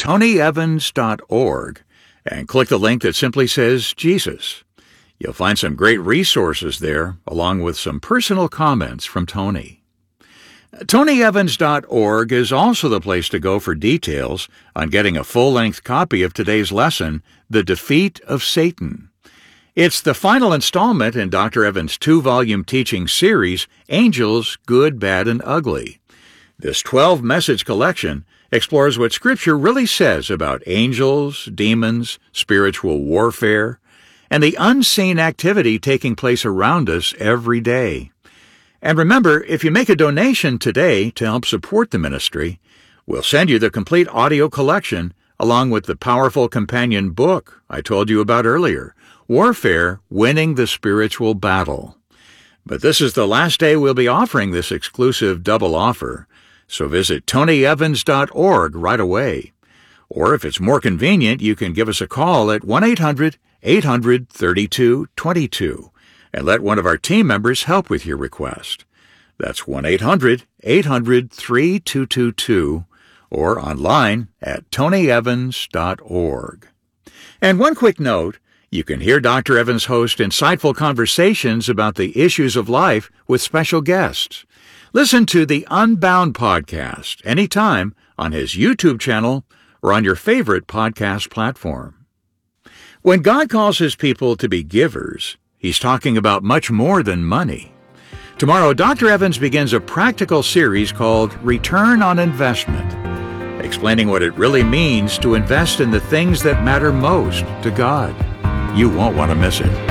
tonyevans.org and click the link that simply says Jesus. You'll find some great resources there, along with some personal comments from Tony. tonyevans.org is also the place to go for details on getting a full-length copy of today's lesson, The Defeat of Satan. It's the final installment in Dr. Evans' 2-volume teaching series, Angels, Good, Bad, and Ugly. This 12-message collection explores what Scripture really says about angels, demons, spiritual warfare, and the unseen activity taking place around us every day. And remember, if you make a donation today to help support the ministry, we'll send you the complete audio collection along with the powerful companion book I told you about earlier, Warfare, Winning the Spiritual Battle. But this is the last day we'll be offering this exclusive double offer, so visit tonyevans.org right away. Or if it's more convenient, you can give us a call at 1-800-800-3222 and let one of our team members help with your request. That's 1-800-800-3222 or online at tonyevans.org. And one quick note, you can hear Dr. Evans host insightful conversations about the issues of life with special guests. Listen to the Unbound podcast anytime on his YouTube channel or on your favorite podcast platform. When God calls his people to be givers, he's talking about much more than money. Tomorrow, Dr. Evans begins a practical series called Return on Investment, explaining what it really means to invest in the things that matter most to God. You won't want to miss it.